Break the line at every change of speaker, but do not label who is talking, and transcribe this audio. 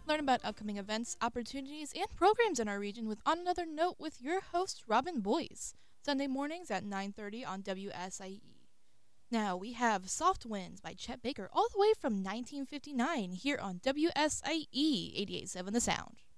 Learn about upcoming events, opportunities, and programs in our region with On Another Note with your host, Robin Boyce, Sunday mornings at 9:30 on WSIE. Now we have Soft Winds by Chet Baker all the way from 1959 here on WSIE 88.7 The Sound.